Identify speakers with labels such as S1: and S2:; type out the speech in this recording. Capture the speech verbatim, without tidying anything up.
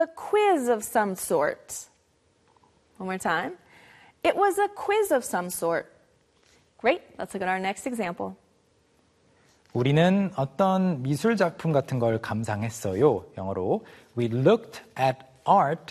S1: a quiz of some sort. One more time. It was a quiz of some sort. Great. Let's look at our next example.
S2: 우리는 어떤 미술 작품 같은 걸 감상했어요. 영어로 We looked at art